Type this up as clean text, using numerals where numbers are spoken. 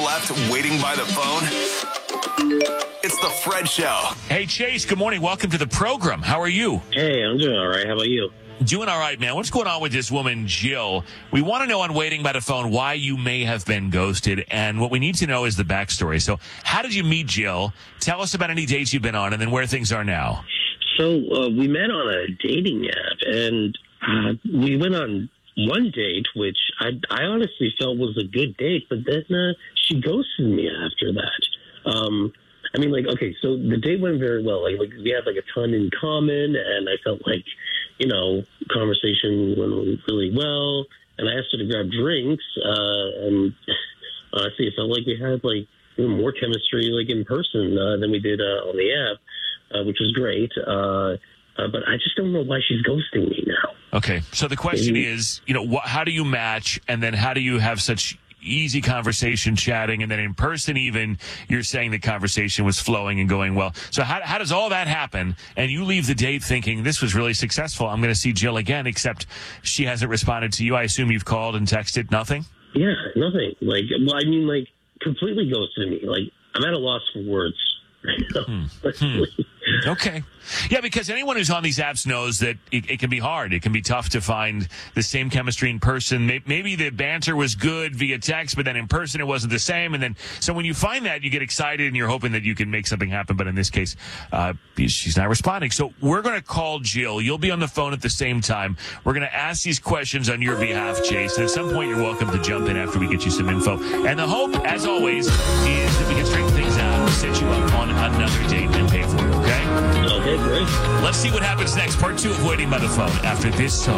left waiting by the phone? It's the Fred Show. Hey, Chase, good morning. Welcome to the program. How are you? Hey, I'm doing all right. How about you? Doing all right, man. What's going on with this woman, Jill? We want to know on Waiting by the Phone why you may have been ghosted, and what we need to know is the backstory. So how did you meet Jill? Tell us about any dates you've been on, and then where things are now. So we met on a dating app, and we went on one date, which I honestly felt was a good date, but then she ghosted me after that. Okay, so the date went very well. Like we had a ton in common, and I felt like, conversation went really well. And I asked her to grab drinks, and honestly, it felt like we had more chemistry in person than we did on the app, which was great. But I just don't know why she's ghosting me now. Okay, so the question is, how do you match, and then how do you have such easy conversation chatting, and then in person even, you're saying the conversation was flowing and going well. So how does all that happen, and you leave the date thinking, this was really successful, I'm going to see Jill again, except she hasn't responded to you? I assume you've called and texted, nothing? Yeah, nothing. Completely ghosted me. I'm at a loss for words right now. Okay. Yeah, because anyone who's on these apps knows that it can be hard. It can be tough to find the same chemistry in person. Maybe the banter was good via text, but then in person it wasn't the same. And then, so when you find that, you get excited and you're hoping that you can make something happen. But in this case, she's not responding. So we're going to call Jill. You'll be on the phone at the same time. We're going to ask these questions on your behalf, Chase. And at some point, you're welcome to jump in after we get you some info. And the hope, as always, is that we can straighten things out and set you up on another date and pay for it, okay? Okay, great. Let's see what happens next. Part 2 of Waiting by the Phone after this song.